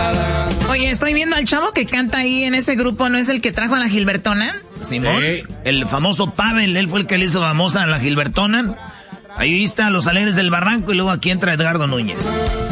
Oye, estoy viendo al chavo que canta ahí en ese grupo, ¿no es el que trajo a la Gilbertona? Simón, el famoso Pavel, él fue el que le hizo famosa a la Gilbertona. Ahí está Los Alegres del Barranco y luego aquí entra Edgardo Núñez.